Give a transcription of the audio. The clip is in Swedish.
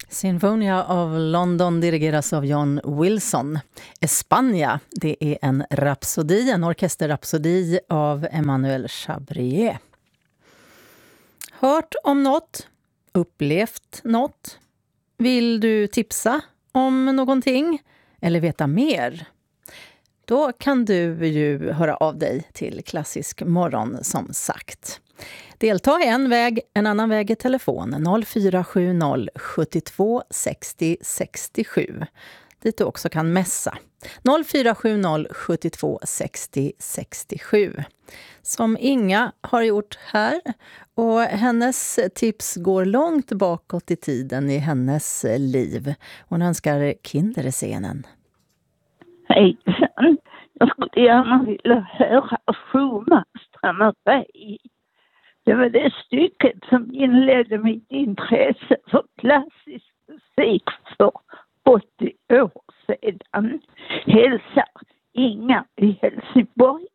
Sinfonia of London dirigeras av John Wilson. España, det är en rapsodi, en orkesterrapsodi av Emmanuel Chabrier. Hört om något? Upplevt något? Vill du tipsa om någonting? Eller veta mer? Då kan du ju höra av dig till Klassisk morgon som sagt. Delta i en väg, en annan väg är telefon 0470 72 60 67. Dit du också kan messa 0470 72 60 67. Som Inga har gjort här, och hennes tips går långt bakåt i tiden i hennes liv. Hon önskar Kinderscenen. Hejsan, jag skulle gärna vilja höra Schumanns Dramaturgi. Det var det stycket som inledde mitt intresse för klassisk musik för 80 år sedan. Hälsar Inga i Helsingborg.